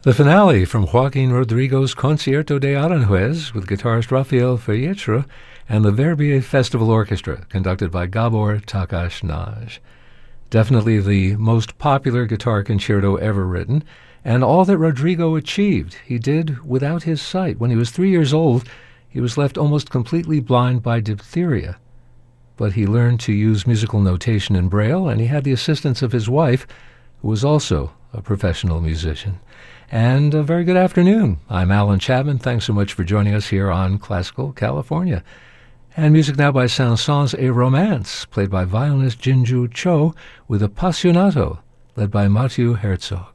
The finale from Joaquin Rodrigo's Concierto de Aranjuez with guitarist Rafael Feitra and the Verbier Festival Orchestra, conducted by Gabor Takács-Nagy. Definitely the most popular guitar concerto ever written, and all that Rodrigo achieved, he did without his sight. When he was 3 years old, he was left almost completely blind by diphtheria. But he learned to use musical notation in Braille, and he had the assistance of his wife, who was also a professional musician. And a very good afternoon. I'm Alan Chapman. Thanks so much for joining us here on Classical California. And music now by Saint-Saëns et Romance, played by violinist Jinju Cho, with Appassionato, led by Mathieu Herzog.